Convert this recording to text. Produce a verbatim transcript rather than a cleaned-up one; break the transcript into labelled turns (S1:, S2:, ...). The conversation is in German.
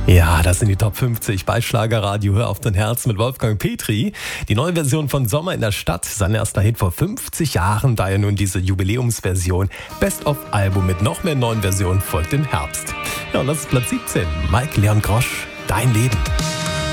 S1: Ja, das sind die Top fünfzig bei Schlagerradio. Hör auf dein Herz mit Wolfgang Petri. Die neue Version von Sommer in der Stadt, sein erster Hit vor fünfzig Jahren, daher nun diese Jubiläumsversion. Best-of-Album mit noch mehr neuen Versionen folgt im Herbst. Ja, und das ist Platz siebzehn. Mike Leon Grosch, Dein Leben.